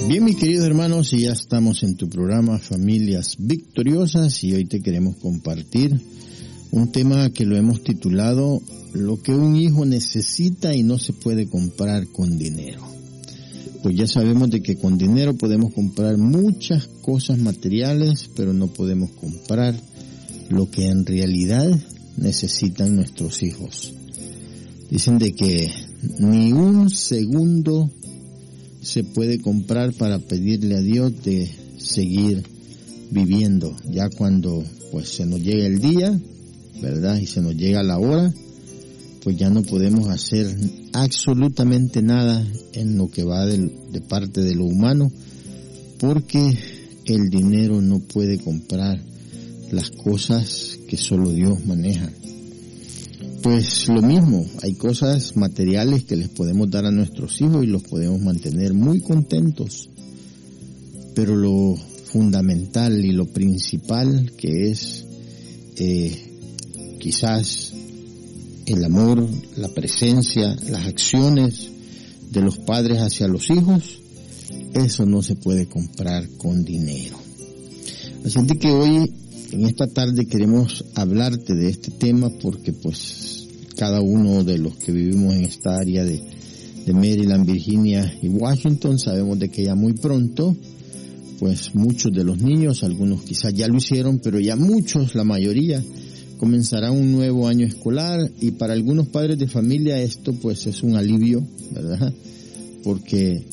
Bien, mis queridos hermanos, y ya estamos en tu programa Familias Victoriosas, y hoy te queremos compartir un tema que lo hemos titulado Lo que un hijo necesita y no se puede comprar con dinero. Pues ya sabemos de que con dinero podemos comprar muchas cosas materiales, pero no podemos comprar lo que en realidad necesitan nuestros hijos. Dicen de que ni un segundo se puede comprar para pedirle a Dios de seguir viviendo. Ya cuando pues se nos llega el día, ¿verdad? Y se nos llega la hora, pues ya no podemos hacer absolutamente nada en lo que va de parte de lo humano, porque el dinero no puede comprar las cosas que solo Dios maneja. Pues lo mismo, hay cosas materiales que les podemos dar a nuestros hijos y los podemos mantener muy contentos, pero lo fundamental y lo principal, que es quizás el amor, la presencia, las acciones de los padres hacia los hijos, eso no se puede comprar con dinero. Así que hoy, en esta tarde, queremos hablarte de este tema porque pues cada uno de los que vivimos en esta área de Maryland, Virginia y Washington, sabemos de que ya muy pronto, pues muchos de los niños, algunos quizás ya lo hicieron, pero ya muchos, la mayoría, comenzará un nuevo año escolar, y para algunos padres de familia esto pues es un alivio, ¿verdad? Porque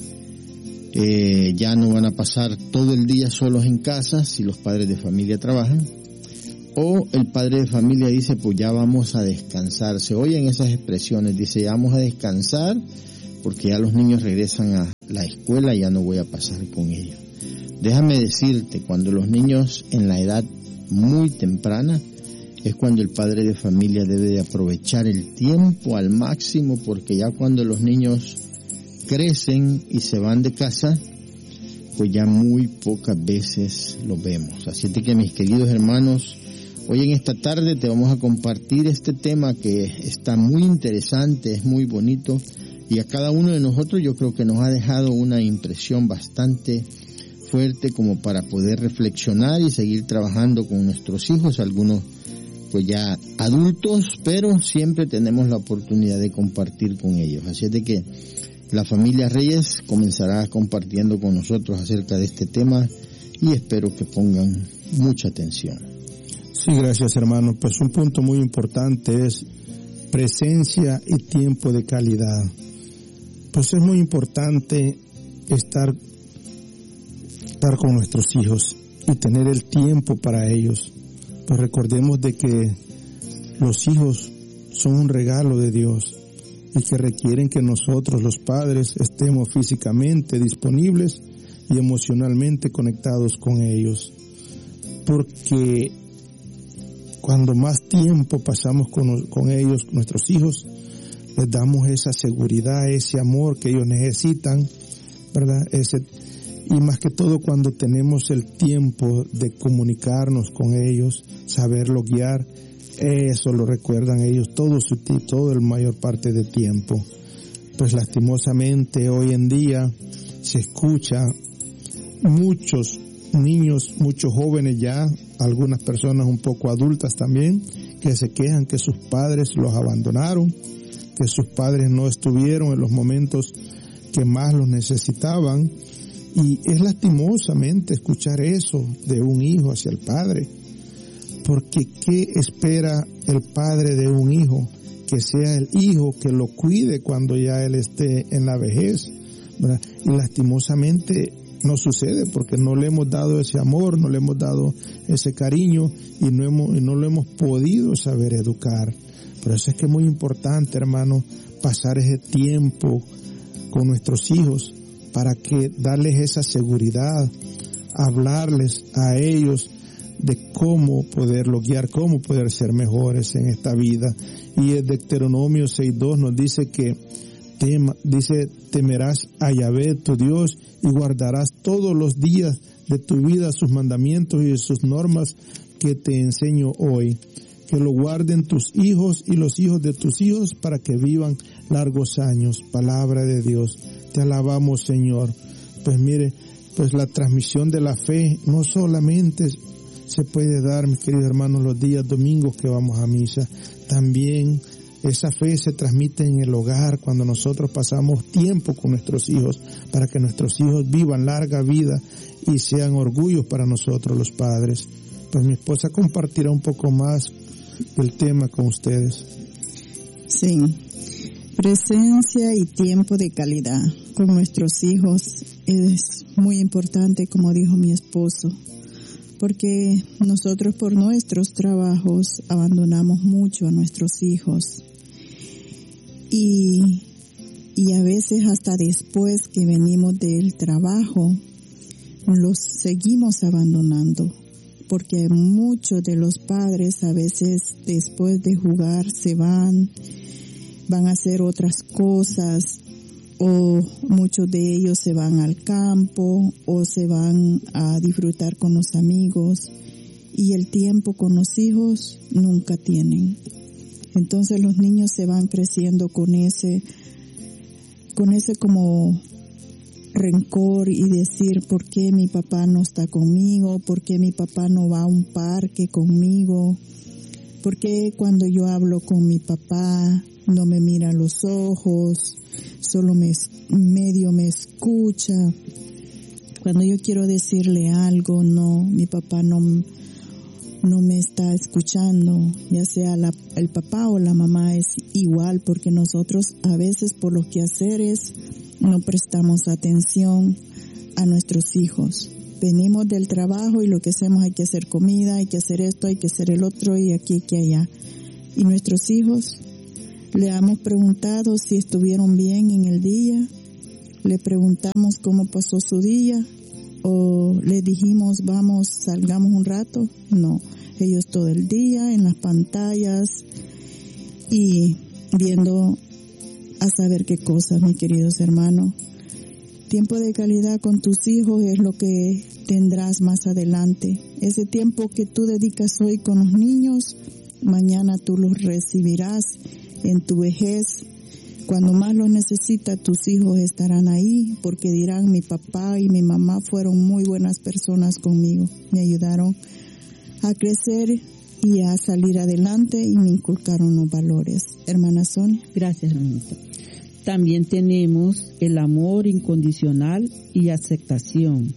ya no van a pasar todo el día solos en casa si los padres de familia trabajan, o el padre de familia dice pues ya vamos a descansar. Se oyen esas expresiones, dice ya vamos a descansar porque ya los niños regresan a la escuela y ya no voy a pasar con ellos. Déjame decirte, cuando los niños en la edad muy temprana, es cuando el padre de familia debe de aprovechar el tiempo al máximo, porque ya cuando los niños crecen y se van de casa, pues ya muy pocas veces los vemos. Así que, mis queridos hermanos, hoy en esta tarde te vamos a compartir este tema que está muy interesante, es muy bonito, y a cada uno de nosotros yo creo que nos ha dejado una impresión bastante fuerte como para poder reflexionar y seguir trabajando con nuestros hijos, algunos pues ya adultos, pero siempre tenemos la oportunidad de compartir con ellos. Así es de que la familia Reyes comenzará compartiendo con nosotros acerca de este tema y espero que pongan mucha atención. Sí, gracias, hermano. Pues un punto muy importante es presencia y tiempo de calidad. Pues es muy importante estar con nuestros hijos y tener el tiempo para ellos. Pues recordemos de que los hijos son un regalo de Dios y que requieren que nosotros, los padres, estemos físicamente disponibles y emocionalmente conectados con ellos. Porque cuando más tiempo pasamos con ellos, nuestros hijos, les damos esa seguridad, ese amor que ellos necesitan, ¿verdad? Y más que todo cuando tenemos el tiempo de comunicarnos con ellos, saberlo guiar, eso lo recuerdan ellos todo el mayor parte del tiempo. Pues lastimosamente hoy en día se escucha muchos niños, muchos jóvenes ya, algunas personas un poco adultas también, que se quejan que sus padres los abandonaron, que sus padres no estuvieron en los momentos que más los necesitaban. Y es lastimosamente escuchar eso de un hijo hacia el padre, porque ¿qué espera el padre de un hijo? Que sea el hijo que lo cuide cuando ya él esté en la vejez, ¿verdad? Y lastimosamente no sucede porque no le hemos dado ese amor, no le hemos dado ese cariño y no lo hemos podido saber educar. Por eso es que es muy importante, hermano, pasar ese tiempo con nuestros hijos, para que darles esa seguridad, hablarles a ellos de cómo poderlo guiar, cómo poder ser mejores en esta vida. Y el Deuteronomio 6:2 nos dice que temerás a Yahvé tu Dios y guardarás todos los días de tu vida sus mandamientos y sus normas que te enseño hoy. Que lo guarden tus hijos y los hijos de tus hijos para que vivan largos años. Palabra de Dios. Te alabamos, Señor. Pues mire, pues la transmisión de la fe no solamente se puede dar, mis queridos hermanos, los días domingos que vamos a misa. También esa fe se transmite en el hogar cuando nosotros pasamos tiempo con nuestros hijos, para que nuestros hijos vivan larga vida y sean orgullos para nosotros los padres. Pues mi esposa compartirá un poco más del tema con ustedes. Sí, presencia y tiempo de calidad con nuestros hijos es muy importante, como dijo mi esposo, porque nosotros por nuestros trabajos abandonamos mucho a nuestros hijos y a veces hasta después que venimos del trabajo los seguimos abandonando, porque muchos de los padres a veces después de jugar se van a hacer otras cosas, o muchos de ellos se van al campo o se van a disfrutar con los amigos, y el tiempo con los hijos nunca tienen. Entonces los niños se van creciendo con ese como rencor y decir, ¿por qué mi papá no está conmigo? ¿Por qué mi papá no va a un parque conmigo? ¿Por qué cuando yo hablo con mi papá no me mira a los ojos? Solo medio me escucha. Cuando yo quiero decirle algo, no, mi papá no me está escuchando. Ya sea el papá o la mamá es igual, porque nosotros a veces por los quehaceres no prestamos atención a nuestros hijos. Venimos del trabajo y lo que hacemos, hay que hacer comida, hay que hacer esto, hay que hacer el otro, y aquí, que allá. Y nuestros hijos, le hemos preguntado si estuvieron bien en el día, le preguntamos cómo pasó su día, o le dijimos, vamos, salgamos un rato. No, ellos todo el día en las pantallas y viendo a saber qué cosas, mis queridos hermanos. Tiempo de calidad con tus hijos es lo que tendrás más adelante. Ese tiempo que tú dedicas hoy con los niños, mañana tú los recibirás en tu vejez. Cuando más los necesitas, tus hijos estarán ahí, porque dirán, mi papá y mi mamá fueron muy buenas personas conmigo, me ayudaron a crecer y a salir adelante y me inculcaron los valores. Hermana Sonia. Gracias, hermanita. También tenemos el amor incondicional y aceptación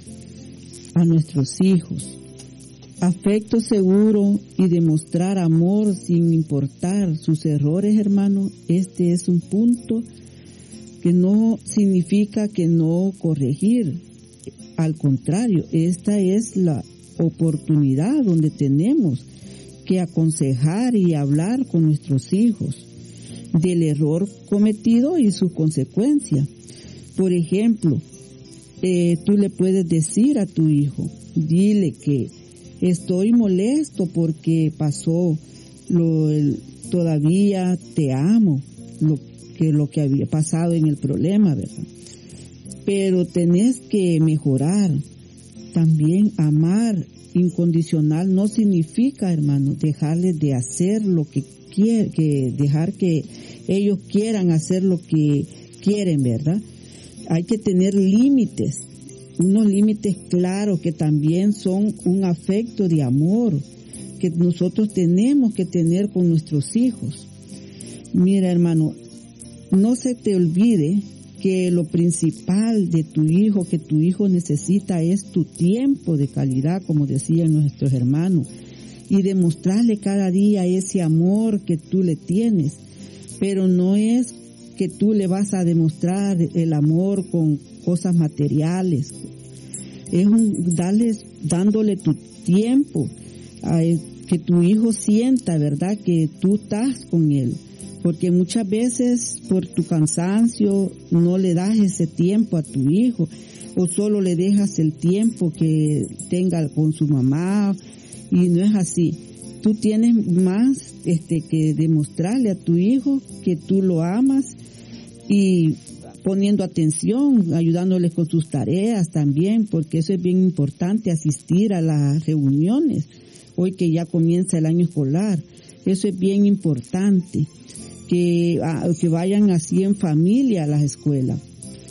a nuestros hijos. Afecto seguro y demostrar amor sin importar sus errores, hermano. Este es un punto que no significa que no corregir. Al contrario, esta es la oportunidad donde tenemos que aconsejar y hablar con nuestros hijos del error cometido y su consecuencia. Por ejemplo, tú le puedes decir a tu hijo, dile que estoy molesto porque pasó, todavía te amo, lo que había pasado en el problema, ¿verdad? Pero tenés que mejorar. También amar incondicional no significa, hermano, dejarles de hacer lo que quieren, que dejar que ellos quieran hacer lo que quieren, ¿verdad? Hay que tener límites, unos límites claros que también son un afecto de amor que nosotros tenemos que tener con nuestros hijos. Mira, hermano, no se te olvide que lo principal de tu hijo, que tu hijo necesita, es tu tiempo de calidad, como decían nuestros hermanos, y demostrarle cada día ese amor que tú le tienes. Pero no es que tú le vas a demostrar el amor con cosas materiales. Es dándole tu tiempo, que tu hijo sienta, ¿verdad?, que tú estás con él. Porque muchas veces por tu cansancio no le das ese tiempo a tu hijo, o solo le dejas el tiempo que tenga con su mamá, y no es así. Tú tienes más que demostrarle a tu hijo que tú lo amas, y poniendo atención, ayudándoles con sus tareas también, porque eso es bien importante, asistir a las reuniones, hoy que ya comienza el año escolar. Eso es bien importante, que vayan así en familia a las escuelas.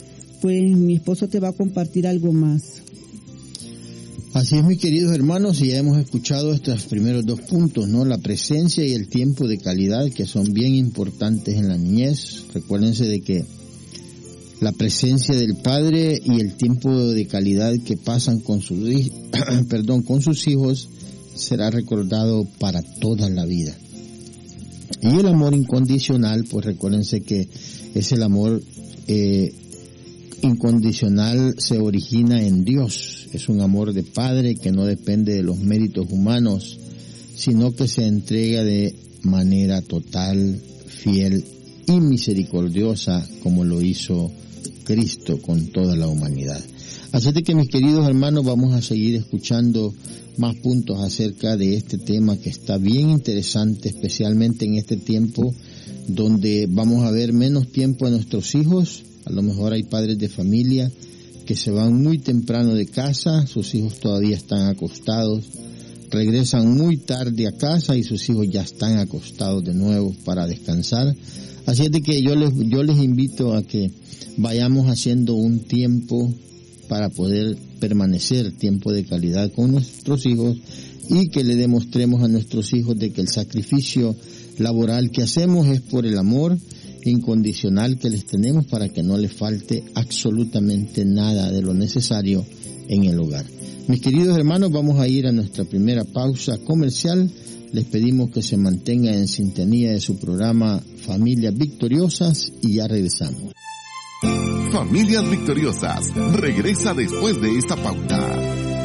pues mi esposo te va a compartir algo más. Así es, mis queridos hermanos, y ya hemos escuchado estos primeros 2 puntos, ¿no? La presencia y el tiempo de calidad, que son bien importantes en la niñez. Recuérdense de que la presencia del padre y el tiempo de calidad que pasan con sus hijos será recordado para toda la vida. Y el amor incondicional, pues recuérdense que es el amor incondicional, se origina en Dios. Es un amor de padre que no depende de los méritos humanos, sino que se entrega de manera total, fiel y misericordiosa, como lo hizo Cristo con toda la humanidad. Así de que, mis queridos hermanos, vamos a seguir escuchando más puntos acerca de este tema que está bien interesante, especialmente en este tiempo donde vamos a ver menos tiempo a nuestros hijos. A lo mejor hay padres de familia que se van muy temprano de casa, sus hijos todavía están acostados, regresan muy tarde a casa y sus hijos ya están acostados de nuevo para descansar. Así es de que yo les invito a que vayamos haciendo un tiempo para poder permanecer, tiempo de calidad con nuestros hijos, y que le demostremos a nuestros hijos de que el sacrificio laboral que hacemos es por el amor incondicional que les tenemos, para que no les falte absolutamente nada de lo necesario en el hogar. Mis queridos hermanos, vamos a ir a nuestra primera pausa comercial. Les pedimos que se mantengan en sintonía de su programa Familias Victoriosas, y ya regresamos. Familias Victoriosas regresa después de esta pauta.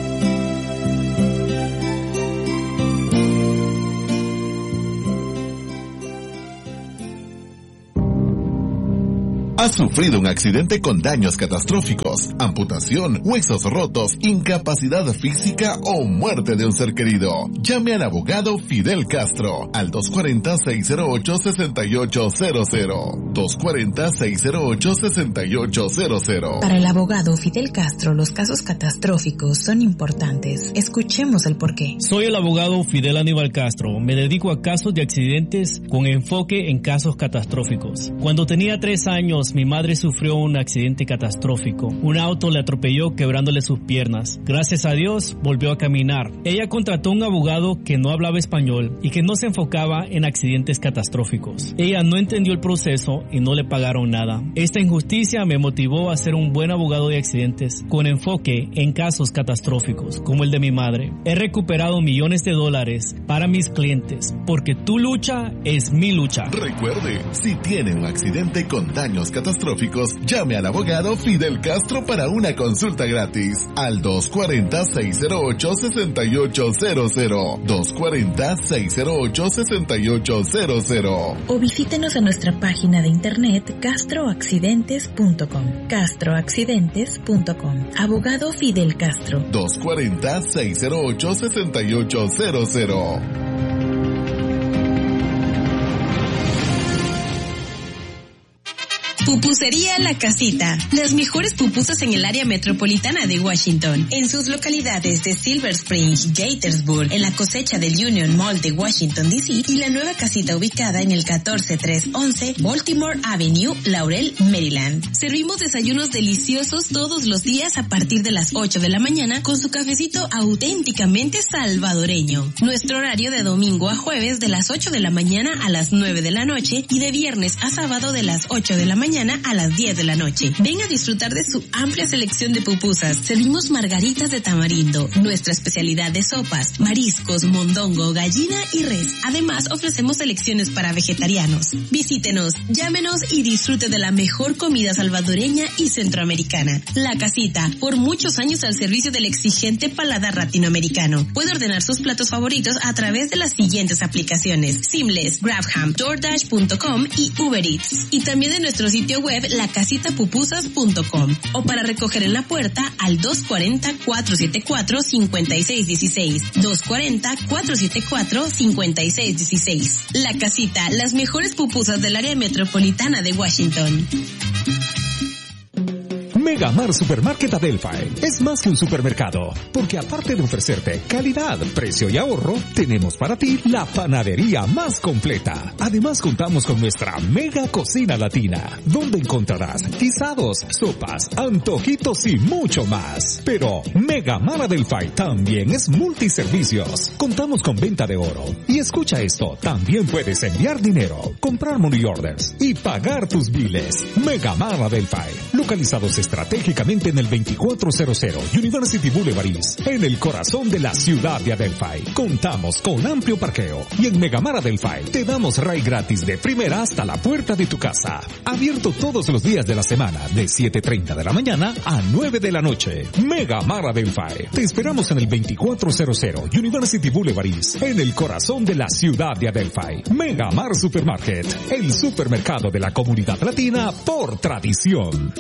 ¿Has sufrido un accidente con daños catastróficos, amputación, huesos rotos, incapacidad física o muerte de un ser querido? Llame al abogado Fidel Castro al 240-608-6800. 240-608-6800. Para el abogado Fidel Castro, los casos catastróficos son importantes. Escuchemos el porqué. Soy el abogado Fidel Aníbal Castro. Me dedico a casos de accidentes con enfoque en casos catastróficos. Cuando tenía 3 años, mi madre sufrió un accidente catastrófico. Un auto le atropelló quebrándole sus piernas. Gracias a Dios volvió a caminar. Ella contrató un abogado que no hablaba español y que no se enfocaba en accidentes catastróficos. Ella no entendió el proceso y no le pagaron nada. Esta injusticia me motivó a ser un buen abogado de accidentes con enfoque en casos catastróficos como el de mi madre. He recuperado millones de dólares para mis clientes porque tu lucha es mi lucha. Recuerde, si tiene un accidente con daños catastróficos, llame al abogado Fidel Castro para una consulta gratis al 240-608-6800. 240-608-6800. O visítenos en nuestra página de internet castroaccidentes.com. castroaccidentes.com. Abogado Fidel Castro. 240-608-6800. Pupusería La Casita. Las mejores pupusas en el área metropolitana de Washington. En sus localidades de Silver Spring, Gaithersburg, en la cosecha del Union Mall de Washington, D.C. y la nueva casita ubicada en el 14311 Baltimore Avenue, Laurel, Maryland. Servimos desayunos deliciosos todos los días a partir de las 8 de la mañana con su cafecito auténticamente salvadoreño. Nuestro horario de domingo a jueves de las 8 de la mañana a las 9 de la noche y de viernes a sábado de las 8 de la mañana a las 10 de la noche. Ven a disfrutar de su amplia selección de pupusas. Servimos margaritas de tamarindo, nuestra especialidad de sopas, mariscos, mondongo, gallina y res. Además, ofrecemos selecciones para vegetarianos. Visítenos, llámenos y disfrute de la mejor comida salvadoreña y centroamericana. La Casita, por muchos años al servicio del exigente paladar latinoamericano. Puede ordenar sus platos favoritos a través de las siguientes aplicaciones: Seamless, Grabham, DoorDash.com y Uber Eats. Y también de nuestro sitio web lacasitapupusas.com, o para recoger en la puerta al 240-474-5616. 240-474-5616. La Casita, las mejores pupusas del área metropolitana de Washington. Megamar Supermarket Adelphi es más que un supermercado, porque aparte de ofrecerte calidad, precio y ahorro, tenemos para ti la panadería más completa. Además contamos con nuestra mega cocina latina, donde encontrarás guisados, sopas, antojitos y mucho más. Pero Megamar Adelphi también es multiservicios. Contamos con venta de oro. Y escucha esto, también puedes enviar dinero, comprar money orders y pagar tus biles. Megamar Adelphi, localizados estratégicamente en el 2400 University Boulevard East, en el corazón de la ciudad de Adelphi. Contamos con amplio parqueo y en Megamar Adelphi te damos ride gratis de primera hasta la puerta de tu casa. Abierto todos los días de la semana de 7:30 de la mañana a 9 de la noche. Megamar Adelphi. Te esperamos en el 2400 University Boulevard East, en el corazón de la ciudad de Adelphi. Megamar Supermarket, el supermercado de la comunidad latina por tradición.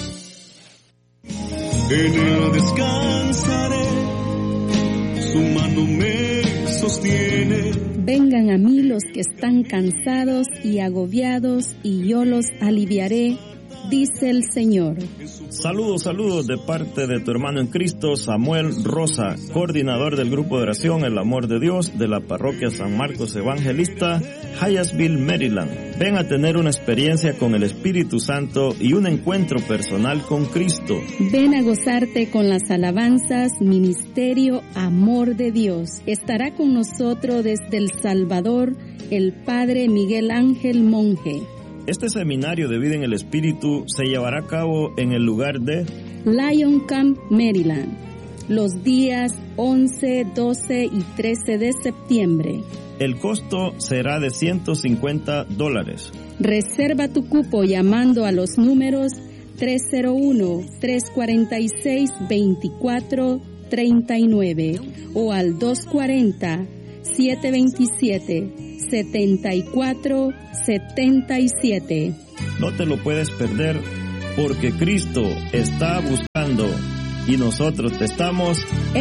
En él descansaré, su mano me sostiene. Vengan a mí los que están cansados y agobiados, y yo los aliviaré, dice el Señor. Saludos de parte de tu hermano en Cristo, Samuel Rosa, coordinador del grupo de oración El Amor de Dios de la parroquia San Marcos Evangelista, Hyattsville, Maryland. Ven a tener una experiencia con el Espíritu Santo y un encuentro personal con Cristo. Ven a gozarte con las alabanzas, Ministerio Amor de Dios. Estará con nosotros desde El Salvador el Padre Miguel Ángel Monje. Este seminario de vida en el Espíritu se llevará a cabo en el lugar de Lion Camp, Maryland, los días 11, 12 y 13 de septiembre. El costo será de $150. Reserva tu cupo llamando a los números 301-346-2439 o al 240-727-7477. No te lo puedes perder, porque Cristo está buscando y nosotros te estamos